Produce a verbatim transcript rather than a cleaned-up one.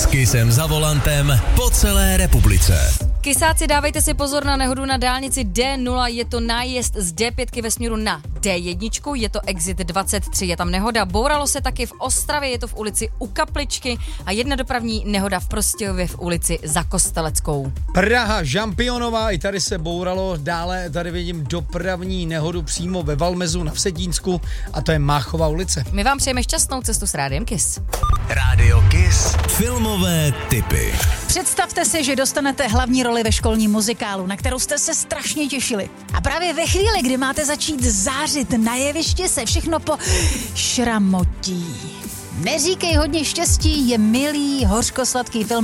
S Kissem za volantem po celé republice. Kysáci, dávejte si pozor na nehodu na dálnici D nula, je to nájezd z D pět ve směru na D jedna, je to exit dvacet tři, je tam nehoda. Bouralo se taky v Ostravě, je to v ulici U Kapličky a jedna dopravní nehoda v Prostějově v ulici Za Kosteleckou. Praha, Žampionová, i tady se bouralo, dále tady vidím dopravní nehodu přímo ve Valmezu na Vsetínsku a to je Máchova ulice. My vám přejeme šťastnou cestu s Rádiem Kiss. Rádio Kiss, filmové tipy. Představte si, že dostanete hlavní roli ve školním muzikálu, na kterou jste se strašně těšili. A právě ve chvíli, kdy máte začít zářit na jevišti, se všechno po šramotí. Neříkej hodně štěstí, je milý, hořkosladký film